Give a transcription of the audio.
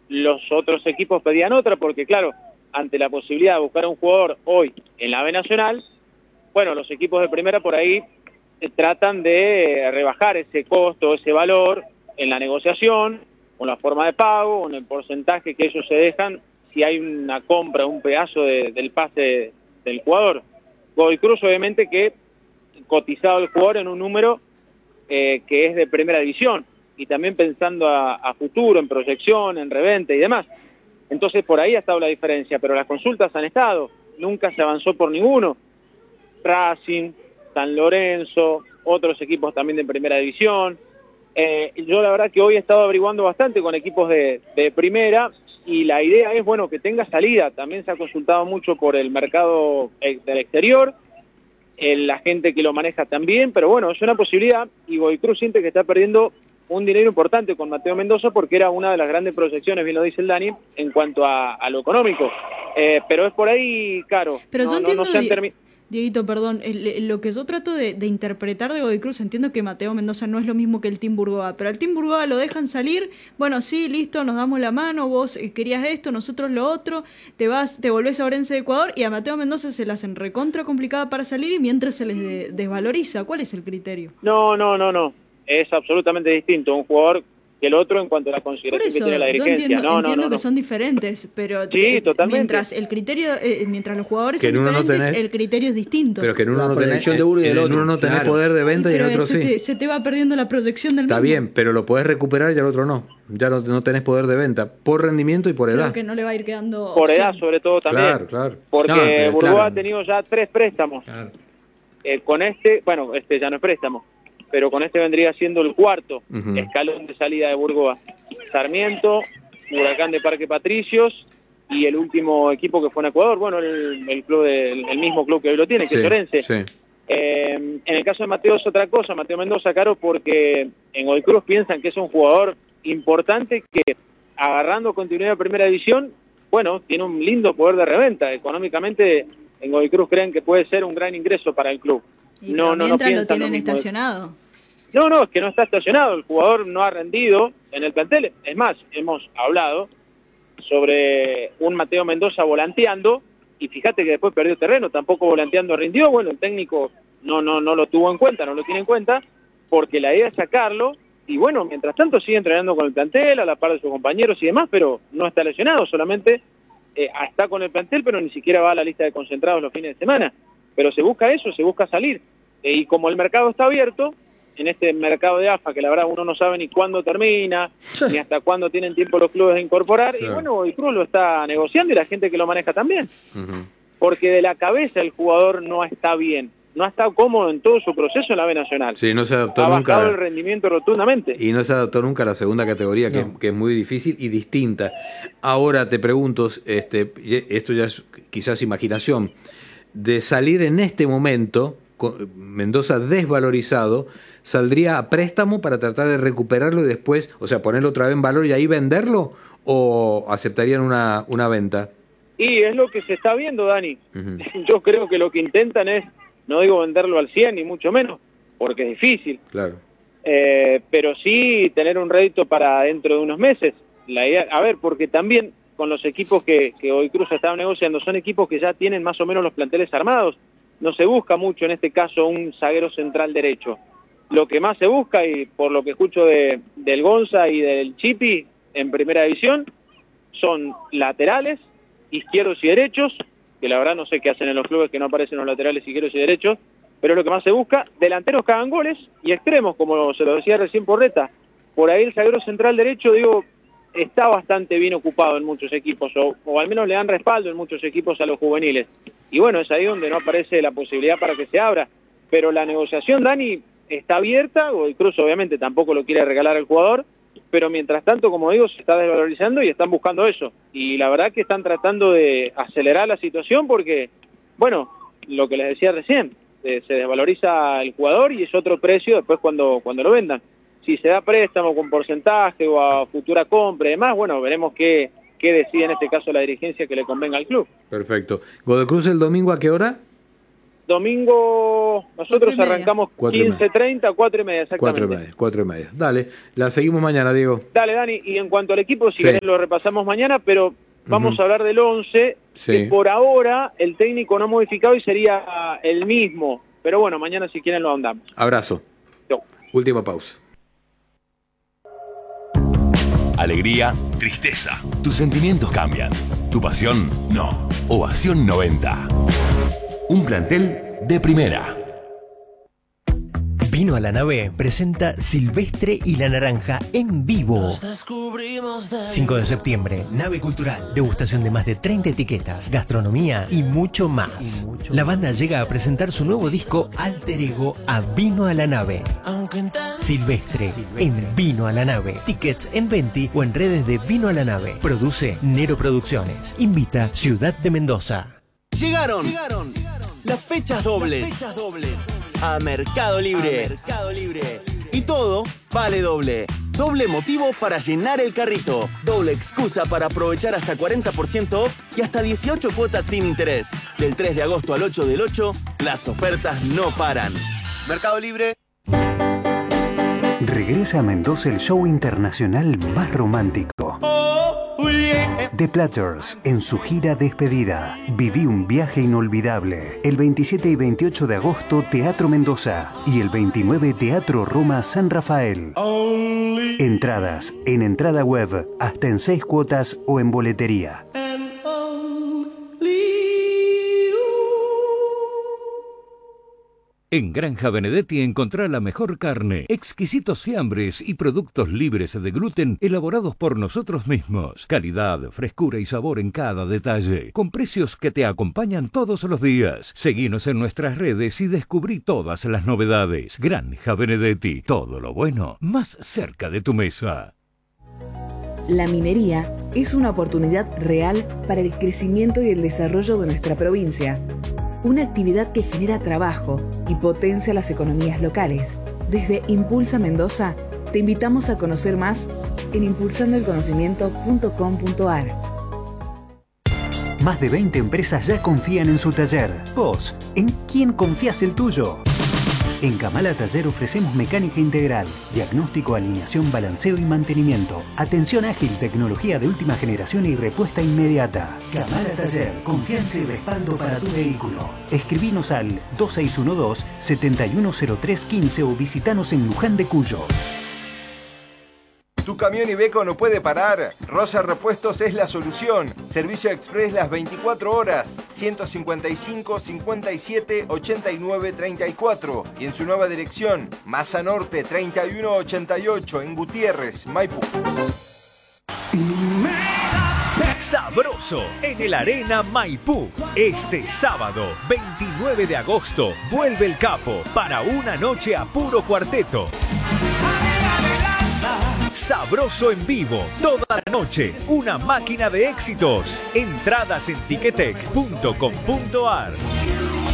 los otros equipos pedían otra, porque claro, ante la posibilidad de buscar un jugador hoy en la B Nacional, bueno, los equipos de primera por ahí tratan de rebajar ese costo, ese valor en la negociación, con la forma de pago, con el porcentaje que ellos se dejan si hay una compra, un pedazo del pase del jugador. Godoy Cruz obviamente que cotizado el jugador en un número que es de primera división, y también pensando a futuro, en proyección, en reventa y demás. Entonces por ahí ha estado la diferencia, pero las consultas han estado, nunca se avanzó por ninguno. Racing, San Lorenzo, otros equipos también de primera división. Yo la verdad que hoy he estado averiguando bastante con equipos de primera, y la idea es, bueno, que tenga salida. También se ha consultado mucho por el mercado del exterior, la gente que lo maneja también, pero bueno, es una posibilidad, y Godoy Cruz siente que está perdiendo un dinero importante con Mateo Mendoza porque era una de las grandes proyecciones, bien lo dice el Dani, en cuanto a lo económico. Pero es por ahí caro. Pero yo entiendo, no se han terminado. Dieguito, perdón, lo que yo trato de interpretar de Godoy Cruz, entiendo que Mateo Mendoza no es lo mismo que el Team Burgoa, pero al Team Burgoa lo dejan salir, bueno, sí, listo, nos damos la mano, vos querías esto, nosotros lo otro, te volvés a Orense de Ecuador, y a Mateo Mendoza se la hacen recontra complicada para salir y mientras se les desvaloriza. ¿Cuál es el criterio? No, es absolutamente distinto un jugador que el otro en cuanto a la consideración que tiene la dirigencia. Yo entiendo que son diferentes, pero sí, totalmente. Mientras el criterio, mientras los jugadores que son diferentes, el criterio es distinto. Pero que en uno no tenés, en uno no tenés poder de venta y en otro sí. Se te va perdiendo la proyección del mismo. Está bien, pero lo podés recuperar y al otro no. Ya no tenés poder de venta, por rendimiento y por edad. Creo que no le va a ir quedando por opción. edad sobre todo también. Claro. Porque Burgoa ha tenido ya 3 préstamos. Claro. Con este ya no es préstamo, pero con este vendría siendo el 4º escalón de salida de Burgoa. Sarmiento, Huracán de Parque Patricios y el último equipo que fue en Ecuador, bueno, el club el mismo club que hoy lo tiene, que es Orense. Sí. En el caso de Mateo es otra cosa, Mateo Mendoza, caro, porque en Godoy Cruz piensan que es un jugador importante que, agarrando continuidad de primera división, bueno, tiene un lindo poder de reventa. Económicamente en Godoy Cruz creen que puede ser un gran ingreso para el club. Y mientras lo tienen estacionado. No, es que no está estacionado, el jugador no ha rendido en el plantel. Es más, hemos hablado sobre un Mateo Mendoza volanteando, y fíjate que después perdió terreno, tampoco volanteando rindió. Bueno, el técnico no lo tuvo en cuenta, no lo tiene en cuenta, porque la idea es sacarlo, y bueno, mientras tanto sigue entrenando con el plantel, a la par de sus compañeros y demás, pero no está lesionado, solamente está con el plantel, pero ni siquiera va a la lista de concentrados los fines de semana. Pero se busca eso, se busca salir. Y como el mercado está abierto, en este mercado de AFA, que la verdad uno no sabe ni cuándo termina, ni hasta cuándo tienen tiempo los clubes de incorporar, claro. Y bueno, el club lo está negociando y la gente que lo maneja también. Porque de la cabeza el jugador no está bien, no ha estado cómodo en todo su proceso en la B Nacional. Sí, no se adaptó nunca. Ha bajado el rendimiento rotundamente. Y no se adaptó nunca a la segunda categoría, que es muy difícil y distinta. Ahora te pregunto, esto ya es quizás imaginación, de salir en este momento, Mendoza desvalorizado, ¿saldría a préstamo para tratar de recuperarlo y después, o sea, ponerlo otra vez en valor y ahí venderlo? ¿O aceptarían una venta? Y es lo que se está viendo, Dani. Yo creo que lo que intentan es, no digo venderlo al 100 ni mucho menos, porque es difícil. Claro. Pero sí tener un rédito para dentro de unos meses. La idea, a ver, porque también con los equipos que hoy Cruz estaba negociando, son equipos que ya tienen más o menos los planteles armados. No se busca mucho en este caso un zaguero central derecho. Lo que más se busca, y por lo que escucho del Gonza y del Chipi en primera división, son laterales, izquierdos y derechos, que la verdad no sé qué hacen en los clubes que no aparecen los laterales izquierdos y derechos, pero es lo que más se busca. Delanteros que hagan goles y extremos, como se lo decía recién Porreta. Por ahí el zaguero central derecho, digo, está bastante bien ocupado en muchos equipos, o al menos le dan respaldo en muchos equipos a los juveniles. Y bueno, es ahí donde no aparece la posibilidad para que se abra. Pero la negociación, Dani, está abierta. Godoy Cruz obviamente tampoco lo quiere regalar al jugador, pero mientras tanto, como digo, se está desvalorizando y están buscando eso. Y la verdad que están tratando de acelerar la situación porque, bueno, lo que les decía recién, se desvaloriza el jugador y es otro precio después cuando lo vendan. Si se da préstamo con porcentaje o a futura compra y demás, bueno, veremos qué decide en este caso la dirigencia que le convenga al club. Perfecto. ¿Godoy Cruz el domingo a qué hora? Domingo nosotros 4:30. arrancamos 15:30, 4:30 exactamente. 4:30. Dale, la seguimos mañana, Diego. Dale, Dani, y en cuanto al equipo, si Sí. querés lo repasamos mañana, pero vamos a hablar del 11, Sí. que por ahora el técnico no ha modificado y sería el mismo. Pero bueno, mañana si quieren lo ahondamos. Abrazo. Chau. Última pausa. Alegría, tristeza. Tus sentimientos cambian. Tu pasión, no. Ovación 90. Un plantel de primera. Vino a la Nave presenta Silvestre y la Naranja en vivo. 5 de septiembre, Nave Cultural. Degustación de más de 30 etiquetas, gastronomía y mucho más. La banda llega a presentar su nuevo disco Alter Ego a Vino a la Nave. Silvestre en Vino a la Nave. Tickets en Venti o en redes de Vino a la Nave. Produce Nero Producciones. Invita Ciudad de Mendoza. Llegaron las fechas dobles a Mercado Libre. Y todo vale doble. Doble motivo para llenar el carrito. Doble excusa para aprovechar hasta 40% off y hasta 18 cuotas sin interés. Del 3 de agosto al 8 del 8, las ofertas no paran. Mercado Libre. Regresa a Mendoza el show internacional más romántico. The Platters, en su gira despedida. Viví un viaje inolvidable. El 27 y 28 de agosto, Teatro Mendoza. Y el 29, Teatro Roma San Rafael. Entradas en entrada web, hasta en 6 cuotas o en boletería. En Granja Benedetti encontrá la mejor carne, exquisitos fiambres y productos libres de gluten elaborados por nosotros mismos. Calidad, frescura y sabor en cada detalle, con precios que te acompañan todos los días. Seguinos en nuestras redes y descubrí todas las novedades. Granja Benedetti, todo lo bueno más cerca de tu mesa. La minería es una oportunidad real para el crecimiento y el desarrollo de nuestra provincia. Una actividad que genera trabajo y potencia las economías locales. Desde Impulsa Mendoza, te invitamos a conocer más en impulsandoelconocimiento.com.ar. Más de 20 empresas ya confían en su taller. Vos, ¿en quién confías el tuyo? En Kamala Taller ofrecemos mecánica integral, diagnóstico, alineación, balanceo y mantenimiento. Atención ágil, tecnología de última generación y respuesta inmediata. Kamala Taller, confianza y respaldo para tu vehículo. Escribinos al 2612-710315 o visitanos en Luján de Cuyo. ¿Tu camión Iveco no puede parar? Rosa Repuestos es la solución. Servicio express las 24 horas. 155 57 89 34. Y en su nueva dirección, Maza Norte 3188 en Gutiérrez, Maipú. Sabroso en el Arena Maipú. Este sábado, 29 de agosto, vuelve el Capo para una noche a puro cuarteto. Sabroso en vivo, toda la noche, una máquina de éxitos. Entradas en ticketek.com.ar.